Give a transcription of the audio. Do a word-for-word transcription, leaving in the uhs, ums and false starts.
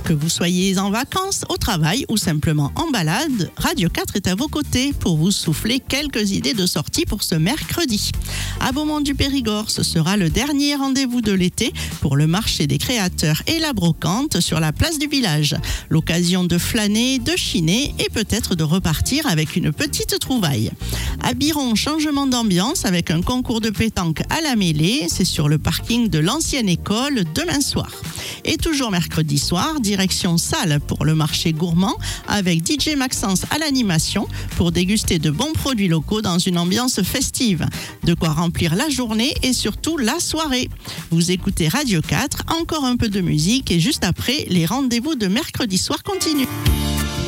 Que vous soyez en vacances, au travail ou simplement en balade, Radio quatre est à vos côtés pour vous souffler quelques idées de sortie pour ce mercredi. À Beaumont-du-Périgord, ce sera le dernier rendez-vous de l'été pour le marché des créateurs et la brocante sur la place du village. L'occasion de flâner, de chiner et peut-être de repartir avec une petite trouvaille. À Biron, changement d'ambiance avec un concours de pétanque à la mêlée. C'est sur le parking de l'ancienne école demain soir. Et toujours mercredi soir, direction salle pour le marché gourmand avec D J Maxence à l'animation pour déguster de bons produits locaux dans une ambiance festive. De quoi remplir la journée et surtout la soirée. Vous écoutez Radio quatre, encore un peu de musique et juste après, les rendez-vous de mercredi soir continuent.